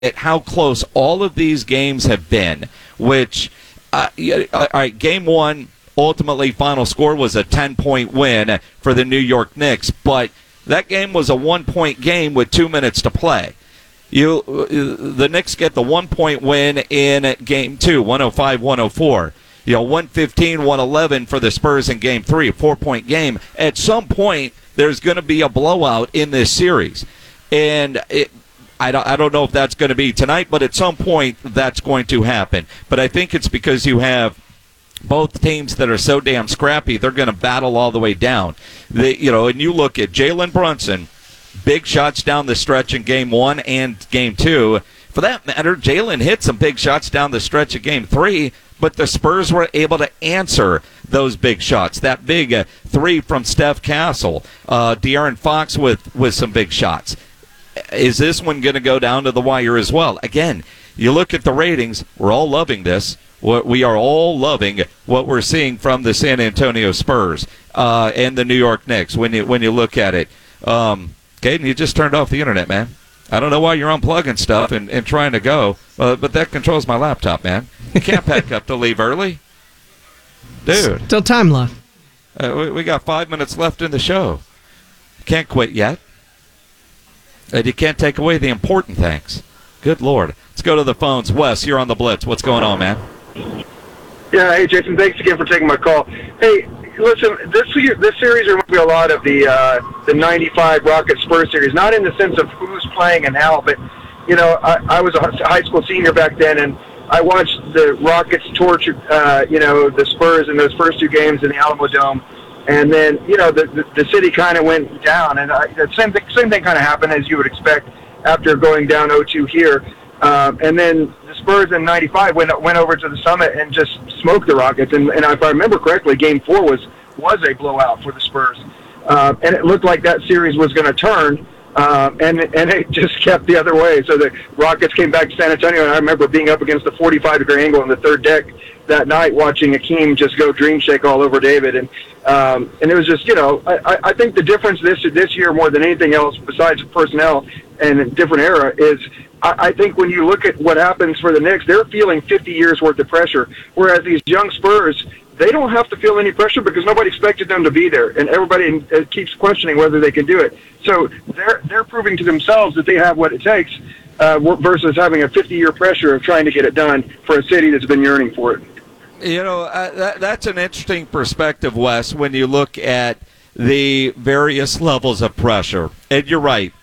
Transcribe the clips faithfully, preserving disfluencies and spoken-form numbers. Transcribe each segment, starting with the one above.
at how close all of these games have been, which, uh, yeah, all right, game one, ultimately final score was a ten-point win for the New York Knicks, but that game was a one-point game with two minutes to play. You, the Knicks get the one-point win in game two, one oh five one oh four. You know, one fifteen one eleven for the Spurs in game three, a four-point game. At some point, there's going to be a blowout in this series. And it, I don't, I don't know if that's going to be tonight, but at some point that's going to happen. But I think it's because you have both teams that are so damn scrappy, they're going to battle all the way down. They, you know, and you look at Jalen Brunson, big shots down the stretch in game one and game two. For that matter, Jalen hit some big shots down the stretch of game three, but the Spurs were able to answer those big shots. That big uh, three from Steph Castle, uh, De'Aaron Fox with, with some big shots. Is this one going to go down to the wire as well? Again, you look at the ratings, we're all loving this. We are all loving what we're seeing from the San Antonio Spurs uh, and the New York Knicks when you when you look at it. Um, Caden, you just turned off the internet, man. I don't know why you're unplugging stuff and, and trying to go, uh, but that controls my laptop, man. You can't pack up to leave early. Dude. Still time left. Uh, we, we got five minutes left in the show. Can't quit yet. And you can't take away the important things. Good Lord. Let's go to the phones. Wes, you're on the Blitz. What's going on, man? Yeah, hey, Jason, thanks again for taking my call. Hey, listen, this this series reminds me a lot of the uh, the ninety-five Rockets Spurs series, not in the sense of who's playing and how, but, you know, I, I was a high school senior back then, and I watched the Rockets torture, uh, you know, the Spurs in those first two games in the Alamo Dome. And then, you know, the the, the city kind of went down, and I, the same thing same thing kind of happened as you would expect after going down oh two here. Um, and then the Spurs in ninety-five went went over to the Summit and just smoked the Rockets. And, and if I remember correctly, Game Four was was a blowout for the Spurs, uh, and it looked like that series was going to turn. Um, and and it just kept the other way. So the Rockets came back to San Antonio, and I remember being up against a forty-five degree angle on the third deck that night, watching Akeem just go dream shake all over David, and um, and it was just, you know, I, I think the difference this this year more than anything else, besides personnel and a different era, is I, I think when you look at what happens for the Knicks, they're feeling fifty years worth of pressure, whereas these young Spurs, they don't have to feel any pressure because nobody expected them to be there, and everybody keeps questioning whether they can do it. So they're they're proving to themselves that they have what it takes, uh, versus having a fifty-year pressure of trying to get it done for a city that's been yearning for it. You know, uh, that, that's an interesting perspective, Wes, when you look at the various levels of pressure. And you're right.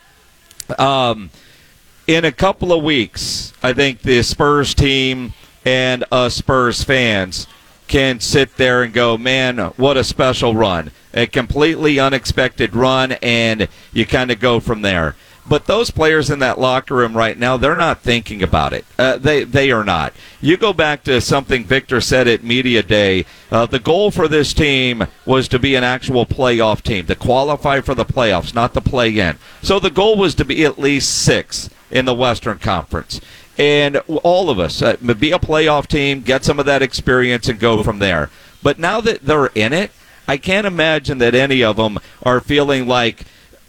Um, in a couple of weeks, I think the Spurs team and us Spurs fans can sit there and go, man, what a special run. A completely unexpected run, and you kind of go from there. But those players in that locker room right now, they're not thinking about it. Uh, they they are not. You go back to something Victor said at Media Day. Uh, the goal for this team was to be an actual playoff team, to qualify for the playoffs, not to play in. So the goal was to be at least six in the Western Conference. And all of us, uh, be a playoff team, get some of that experience, and go from there. But now that they're in it, I can't imagine that any of them are feeling like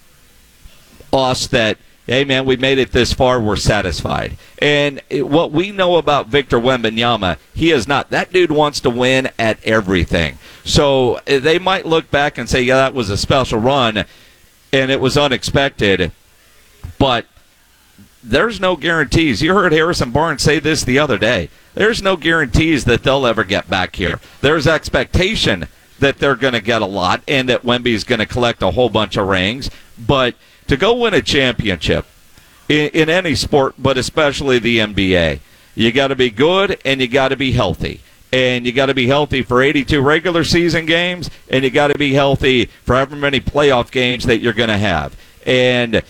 us that, hey, man, we made it this far, we're satisfied. And it, what we know about Victor Wembanyama, he is not. That dude wants to win at everything. So uh, they might look back and say, yeah, that was a special run, and it was unexpected, but there's no guarantees. You heard Harrison Barnes say this the other day. There's no guarantees that they'll ever get back here. There's expectation that they're going to get a lot and that Wemby's going to collect a whole bunch of rings. But to go win a championship in, in any sport, but especially the N B A, you got to be good and you got to be healthy. And you got to be healthy for eighty-two regular season games, and you got to be healthy for however many playoff games that you're going to have. And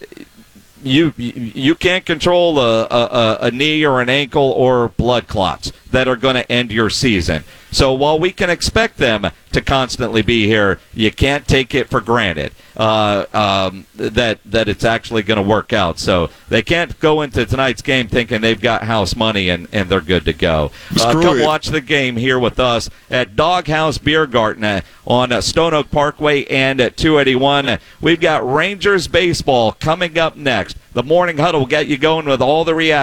You you can't control a, a, a knee or an ankle or blood clots that are going to end your season. So while we can expect them to constantly be here, you can't take it for granted uh, um, that that it's actually going to work out. So they can't go into tonight's game thinking they've got house money and, and they're good to go. Uh, come it. watch the game here with us at Doghouse Beer Garden uh, on uh, Stone Oak Parkway and at two eighty-one. We've got Rangers baseball coming up next. The Morning Huddle will get you going with all the reactions.